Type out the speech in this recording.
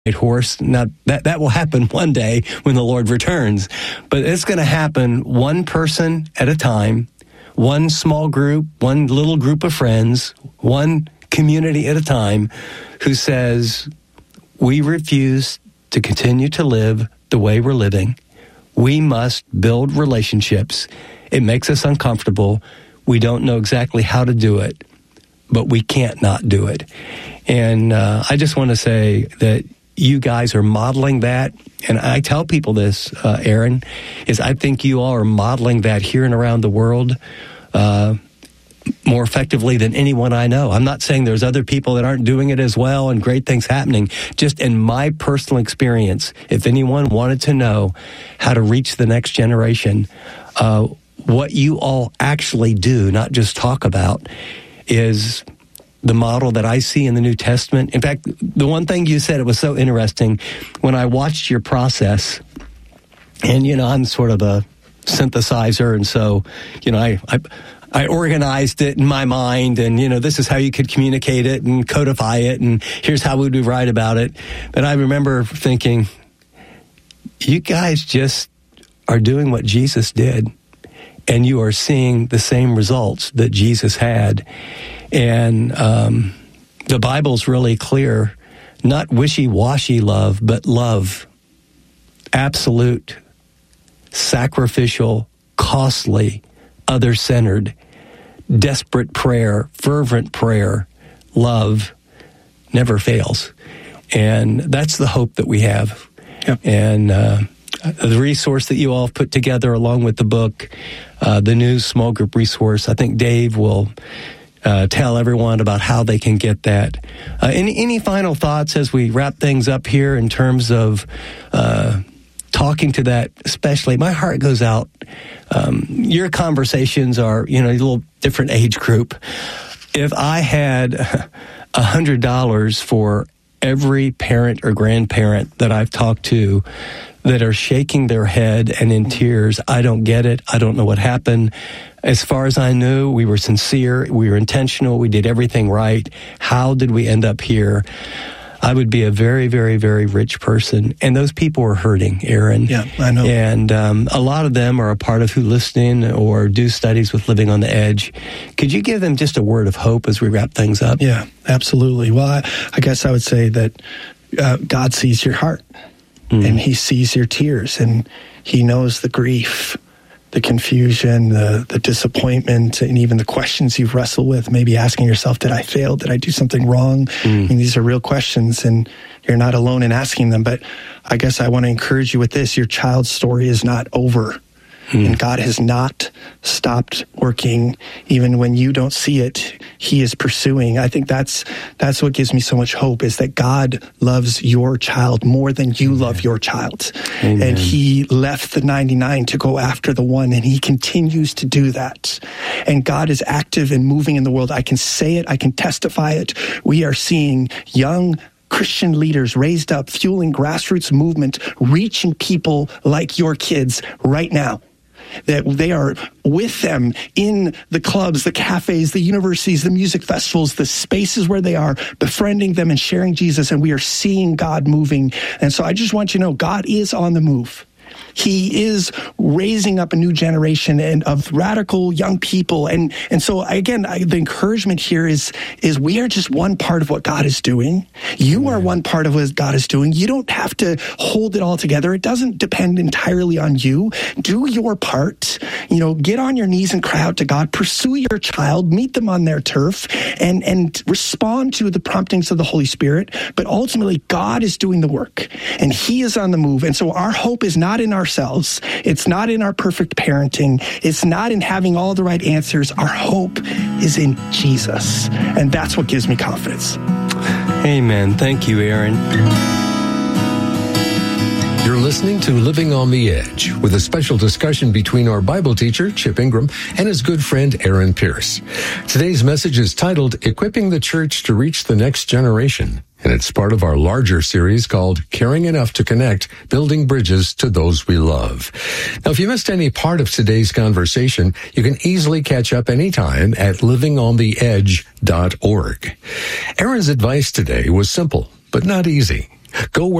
horse. Now, that will happen one day when the Lord returns. But it's going to happen one person at a time, one small group, one little group of friends, one community at a time, who says, we refuse to continue to live the way we're living. We must build relationships. It makes us uncomfortable. We don't know exactly how to do it, but we can't not do it. And I just want to say that you guys are modeling that. And I tell people this, Aaron, is I think you all are modeling that here and around the world more effectively than anyone I know. I'm not saying there's other people that aren't doing it as well and great things happening. Just in my personal experience, if anyone wanted to know how to reach the next generation, what you all actually do, not just talk about, is the model that I see in the New Testament. In fact, the one thing you said, it was so interesting when I watched your process, and, I'm sort of a synthesizer, and so, I organized it in my mind, and, this is how you could communicate it and codify it, and here's how we would write about it. But I remember thinking, you guys just are doing what Jesus did, and you are seeing the same results that Jesus had. And the Bible's really clear, not wishy-washy love, but love, absolute, sacrificial, costly, other-centered, desperate prayer, fervent prayer, love never fails. And that's the hope that we have. Yep. And the resource that you all have put together along with the book, the new small group resource, I think Dave will tell everyone about how they can get that. Any final thoughts as we wrap things up here in terms of talking to that, especially? My heart goes out. Your conversations are, a little different age group. If I had $100 for every parent or grandparent that I've talked to that are shaking their head and in tears, I don't get it. I don't know what happened. As far as I knew, we were sincere. We were intentional. We did everything right. How did we end up here? I would be a very, very, very rich person. And those people are hurting, Aaron. Yeah, I know. And a lot of them are a part of Who Listening or do studies with Living on the Edge. Could you give them just a word of hope as we wrap things up? Yeah, absolutely. Well, I guess I would say that God sees your heart, and he sees your tears, and he knows the grief, the confusion, the disappointment, and even the questions you've wrestled with, maybe asking yourself, did I fail? Did I do something wrong? I mean, these are real questions, and you're not alone in asking them. But I guess I want to encourage you with this. Your child's story is not over. And God has not stopped working. Even when you don't see it, he is pursuing. I think that's what gives me so much hope, is that God loves your child more than you love your child. Amen. And he left the 99 to go after the one, and he continues to do that. And God is active and moving in the world. I can say it. I can testify it. We are seeing young Christian leaders raised up, fueling grassroots movement, reaching people like your kids right now. That they are with them in the clubs, the cafes, the universities, the music festivals, the spaces where they are, befriending them and sharing Jesus, and we are seeing God moving. And so I just want you to know, God is on the move. He is raising up a new generation and of radical young people. And so again, the encouragement here is we are just one part of what God is doing. You are one part of what God is doing. You don't have to hold it all together. It doesn't depend entirely on you. Do your part. Get on your knees and cry out to God. Pursue your child. Meet them on their turf and respond to the promptings of the Holy Spirit. But ultimately, God is doing the work, and he is on the move. And so our hope is not in ourselves. It's not in our perfect parenting. It's not in having all the right answers. Our hope is in Jesus. And that's what gives me confidence. Amen. Thank you, Aaron. You're listening to Living on the Edge with a special discussion between our Bible teacher, Chip Ingram, and his good friend, Aaron Pierce. Today's message is titled, Equipping the Church to Reach the Next Generation. And it's part of our larger series called Caring Enough to Connect, Building Bridges to Those We Love. Now, if you missed any part of today's conversation, you can easily catch up anytime at livingontheedge.org. Aaron's advice today was simple, but not easy. Go